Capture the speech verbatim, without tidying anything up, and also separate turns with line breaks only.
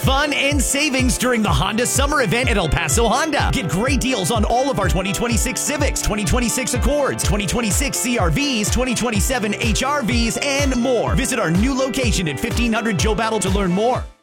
fun, and savings during the Honda Summer Event at El Paso Honda. Get great deals on all of our twenty twenty-six Civics, twenty twenty-six Accords, twenty twenty-six C R Vs, twenty twenty-seven H R Vs, and more. Visit our new location at fifteen hundred Joe Battle to learn more.